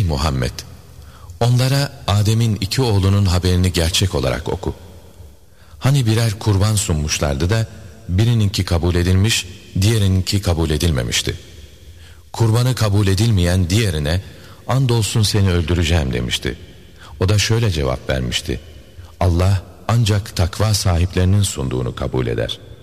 Muhammed! Onlara Adem'in 2 oğlunun haberini gerçek olarak oku. Hani birer kurban sunmuşlardı da birininki kabul edilmiş, diğerininki kabul edilmemişti. Kurbanı kabul edilmeyen diğerine andolsun seni öldüreceğim demişti. O da şöyle cevap vermişti: Allah ancak takva sahiplerinin sunduğunu kabul eder.